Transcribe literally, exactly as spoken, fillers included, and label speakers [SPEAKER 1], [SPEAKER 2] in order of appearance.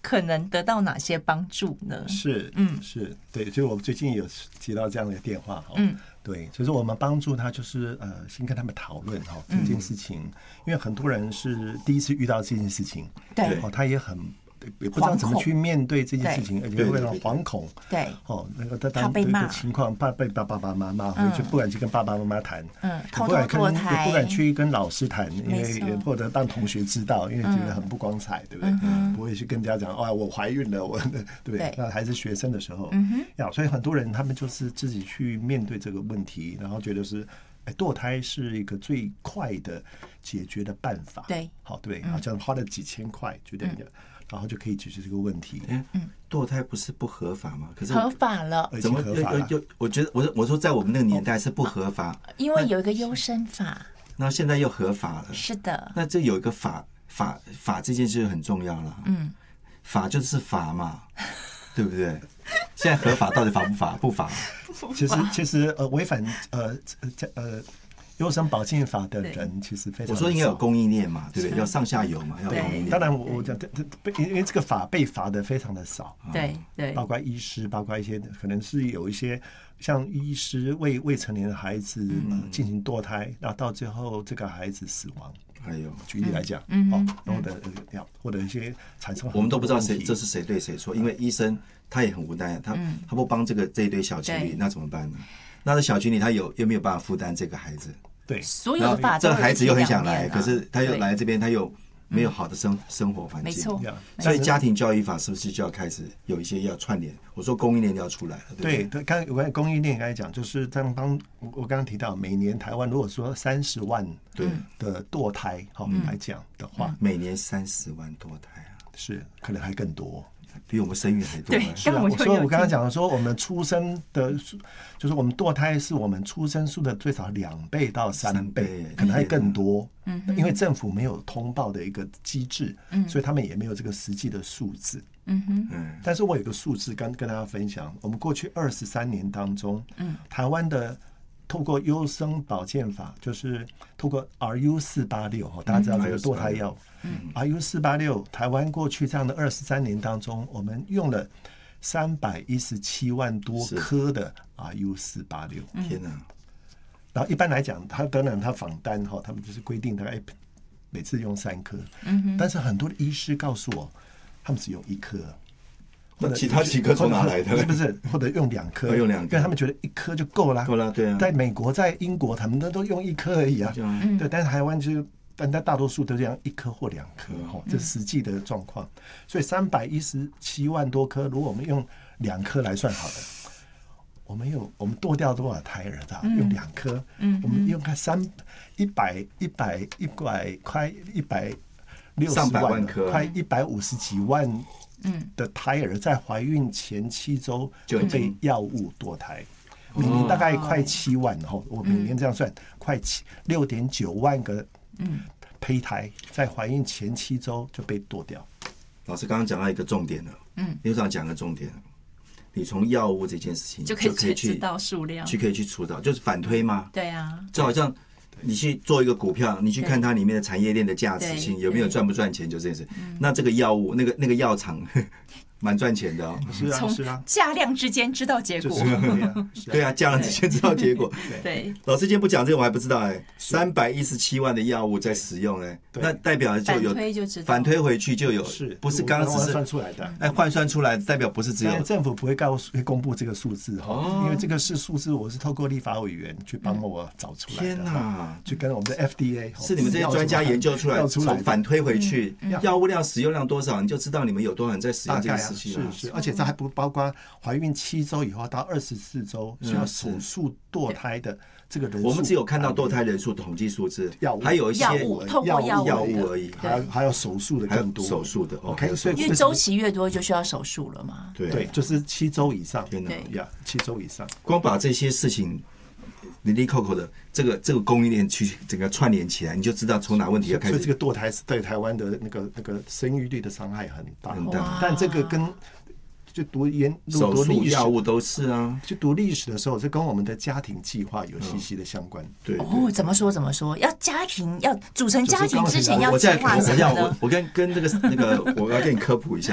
[SPEAKER 1] 可能得到哪些帮助呢？
[SPEAKER 2] 是，嗯，是对，就我们最近有接到这样的电话哈，嗯，对，所以说我们帮助他就是呃，先跟他们讨论哈这件事情，因为很多人是第一次遇到这件事情，
[SPEAKER 1] 对，
[SPEAKER 2] 哦，他也很。也不知道怎么去面对这件事情，而且会让惶恐。对，哦，那个他当这个情况，怕被爸爸爸妈妈，回去不敢去跟爸爸妈妈谈，嗯，不敢跟，也不敢去跟老师谈，因为或者让同学知道，因为觉得很不光彩，对不对？不会去跟人家讲，哦，我怀孕了，我对不对？那还是学生的时候，呀，所以很多人他们就是自己去面对这个问题，然后觉得是。哎，堕胎是一个最快的解决的办法，对，好，对，好像花了几千块，觉得，然后就可以解决这个问题。
[SPEAKER 3] 嗯，堕胎不是不合法吗？可是
[SPEAKER 1] 合法了，
[SPEAKER 3] 怎么合法了？我觉得，我我说在我们那个年代是不合法，
[SPEAKER 1] 因为有一个优生法，
[SPEAKER 3] 那现在又合法了，
[SPEAKER 1] 是的。
[SPEAKER 3] 那这有一个法法法这件事很重要了，嗯，法就是法嘛。对不对？现在合法到底法不法？不法。
[SPEAKER 2] 其实其实呃，违反呃呃优生保健法的人其实非常。
[SPEAKER 3] 我说应该有供应链嘛，对不对？要上下游嘛，要有供应链。
[SPEAKER 2] 当然我，我讲因为这个法被罚的非常的少，
[SPEAKER 1] 对对，
[SPEAKER 2] 包括医师，包括一些可能是有一些像医师为未成年的孩子进行堕胎，然后到最后这个孩子死亡。
[SPEAKER 3] 还有，
[SPEAKER 2] 举例来讲，嗯，哦，然后的呃，或者一些产生，
[SPEAKER 3] 我们都不知道谁这是谁对谁错，因为医生他也很无奈，他他不帮这个这一对小情侣，那怎么办呢？那这小情侣他有又没有办法负担这个孩子？
[SPEAKER 2] 对，
[SPEAKER 1] 所有的法
[SPEAKER 3] 这个孩子又很想来，可是他又来这边，他又没有好的生生活环境，
[SPEAKER 1] 没错。
[SPEAKER 3] 所以家庭教育法是不是就要开始有一些要串联？我说供应链要出来了，
[SPEAKER 2] 对对，刚有关供应链刚才讲，就是在帮我刚刚提到，每年台湾如果说三十万的堕胎好来讲的话，
[SPEAKER 3] 每年三十万堕胎啊，
[SPEAKER 2] 是可能还更多。
[SPEAKER 3] 比我们生育还多。
[SPEAKER 1] 对，
[SPEAKER 2] 是啊，所以我刚刚讲的说，我们出生的，就是我们堕胎是我们出生数的最少两倍到三倍，可能还更多。嗯，因为政府没有通报的一个机制，嗯，所以他们也没有这个实际的数字。嗯哼，嗯。但是我有个数字跟跟大家分享，我们过去二十三年当中，嗯，台湾的。透过优生保健法，就是透过 R U 四八六，大家知道这个堕胎药。R U 四八六，台湾过去这样的二十三年当中，我们用了三百一十七万多颗的 R U 四八六。
[SPEAKER 3] 天哪！
[SPEAKER 2] 然后一般来讲，他当然他访单哈，他们就是规定大概每次用三颗。嗯，但是很多的医师告诉我，他们只用一颗。
[SPEAKER 3] 那其他几颗从哪来的？
[SPEAKER 2] 是不是？或者用两颗？
[SPEAKER 3] 用两颗，
[SPEAKER 2] 因为他们觉得一颗就够了。
[SPEAKER 3] 够了，对啊。
[SPEAKER 2] 在美国、在英国，他们都都用一颗而已啊。嗯、对，但是台湾就是，但但大多数都这样一颗或两颗哈，这是实际的状况。所以三百一十七万多颗，如果我们用两颗来算好了，我们有我们剁掉多少胎儿的？嗯、用两颗，嗯，我们用看三一百一百一百快一百六十万颗，快一百五十几万。的胎儿在怀孕前七周就被药物堕胎，每年大概快七万哈，我每年这样算，快七六点九万个胚胎在怀孕前七周就被堕掉。
[SPEAKER 3] 老师刚刚讲到一个重点了，嗯，刘长讲个重点，你从药物这件事情
[SPEAKER 1] 就可以知道数量，
[SPEAKER 3] 去可以去除到，就是反推吗？
[SPEAKER 1] 对啊，
[SPEAKER 3] 就好像。你去做一个股票，你去看它里面的产业链的价值性有没有赚不赚钱，就这件事。那这个药物，那个那个药厂蛮赚钱的哦。
[SPEAKER 2] 是啊，是啊，
[SPEAKER 1] 价量之间知道结果。
[SPEAKER 3] 对啊，价量之间知道结果。
[SPEAKER 1] 对，
[SPEAKER 3] 老师今天不讲这个我还不知道哎，三百一十七万的药物在使用哎，那代表就有
[SPEAKER 1] 反推就知道，
[SPEAKER 3] 反推回去就有，不是刚刚只是
[SPEAKER 2] 算出来的，
[SPEAKER 3] 哎，换算出来代表不是只有
[SPEAKER 2] 政府不会告诉会公布这个数字哈，因为这个是数字，我是透过立法委员去帮我找出来的。
[SPEAKER 3] 天哪，
[SPEAKER 2] 去跟我们的 F D A
[SPEAKER 3] 是你们这些专家研究出来，从反推回去，药物量使用量多少，你就知道你们有多少人在使用这个事情了。
[SPEAKER 2] 是是，而且这还不包括怀孕七周以后到二十四周需要手术堕胎的这个人数。
[SPEAKER 3] 我们只有看到堕胎人数统计数字，还有一些
[SPEAKER 1] 药物透过药
[SPEAKER 3] 物而已，
[SPEAKER 2] 还还有手术的更多，
[SPEAKER 3] 手术的
[SPEAKER 2] OK， 所以
[SPEAKER 1] 因为周期越多就需要手术了嘛。
[SPEAKER 2] 对，就是七周以上，
[SPEAKER 3] 天哪
[SPEAKER 2] 呀，七周以上，
[SPEAKER 3] 光把这些事情。零零扣扣的这个这个供应链去整个串联起来，你就知道从哪问题要开始。
[SPEAKER 2] 所以这个堕胎是对台湾的那个那个生育率的伤害很大很大。但这个跟就读研
[SPEAKER 3] 手术药物都是啊，
[SPEAKER 2] 就读历史的时候，这跟我们的家庭计划有息息的相关。
[SPEAKER 3] 对
[SPEAKER 1] 哦，怎么说怎么说？要家庭要组成家庭之前要计划什么呢？
[SPEAKER 3] 我我跟跟这个那个我要跟你科普一下。